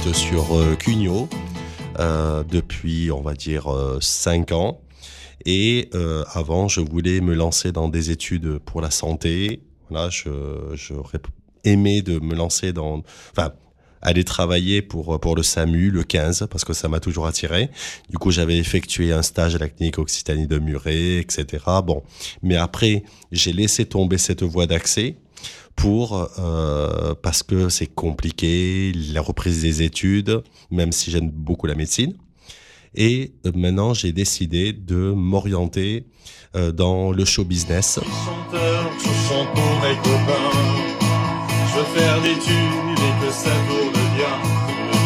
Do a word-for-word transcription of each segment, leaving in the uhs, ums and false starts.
reste sur euh, Cugnot euh, depuis, on va dire, euh, cinq ans. Et euh, avant, je voulais me lancer dans des études pour la santé. Voilà, je, j'aurais aimé de me lancer dans... Enfin, aller travailler pour, pour le SAMU, le quinze, parce que ça m'a toujours attiré. Du coup, j'avais effectué un stage à la clinique Occitanie de Muret, et cetera. Bon, mais après, j'ai laissé tomber cette voie d'accès pour euh, parce que c'est compliqué, la reprise des études, même si j'aime beaucoup la médecine. Et euh, maintenant, j'ai décidé de m'orienter euh, dans le show business. Chanteur, je chante pour mes copains. Je veux faire des tubes et que ça tourne bien, tourne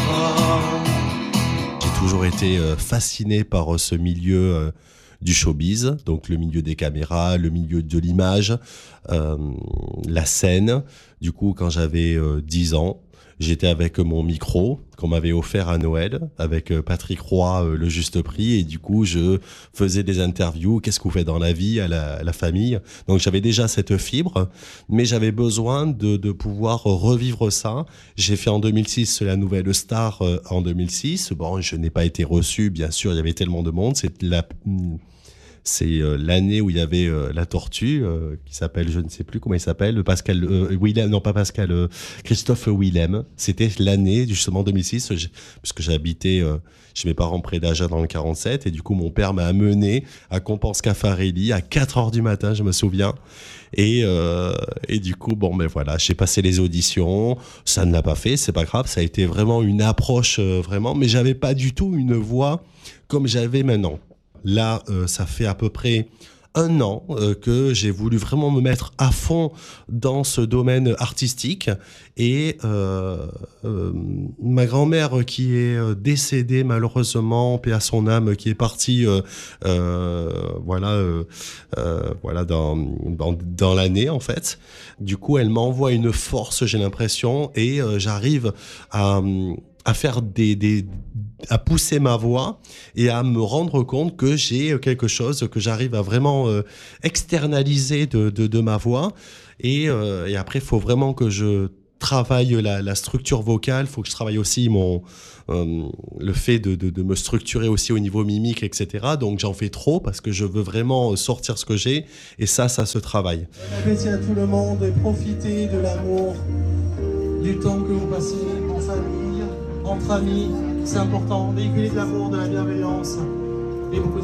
bien. J'ai toujours été euh, fasciné par euh, ce milieu euh, du showbiz, donc le milieu des caméras, le milieu de l'image, euh, la scène. Du coup, quand j'avais euh, dix ans, j'étais avec mon micro qu'on m'avait offert à Noël avec Patrick Roy, euh, le Juste Prix, et du coup je faisais des interviews. Qu'est-ce que vous faites dans la vie, à la, à la famille. Donc j'avais déjà cette fibre, mais j'avais besoin de, de pouvoir revivre ça. J'ai fait en deux mille six la Nouvelle Star euh, en deux mille six. Bon, je n'ai pas été reçu, bien sûr, il y avait tellement de monde. C'est la C'est euh, l'année où il y avait euh, la tortue euh, qui s'appelle, je ne sais plus comment il s'appelle, Pascal euh, Willem, non pas Pascal, euh, Christophe Willem. C'était l'année justement deux mille six, je, puisque j'habitais euh, chez mes parents près d'Agen dans le quarante-sept, et du coup mon père m'a amené à Compense Caffarelli à quatre heures du matin, je me souviens. Et, euh, et du coup, bon, ben voilà, j'ai passé les auditions, ça ne l'a pas fait, c'est pas grave, ça a été vraiment une approche euh, vraiment, mais j'avais pas du tout une voix comme j'avais maintenant. Là, euh, ça fait à peu près un an euh, que j'ai voulu vraiment me mettre à fond dans ce domaine artistique. Et euh, euh, ma grand-mère qui est décédée malheureusement, paix à son âme, qui est partie euh, euh, voilà, euh, euh, voilà dans, dans, dans l'année en fait. Du coup, elle m'envoie une force, j'ai l'impression, et euh, j'arrive à... à faire des, des, à pousser ma voix et à me rendre compte que j'ai quelque chose que j'arrive à vraiment euh, externaliser de, de, de ma voix. Et, euh, et après, il faut vraiment que je travaille la, la structure vocale. Il faut que je travaille aussi mon, euh, le fait de, de, de me structurer aussi au niveau mimique, et cetera. Donc, j'en fais trop parce que je veux vraiment sortir ce que j'ai. Et ça, ça se travaille. Bon appétit à tout le monde et profitez de l'amour, du temps que vous passez en famille, entre amis. C'est important, véhiculer de l'amour, de la bienveillance et beaucoup de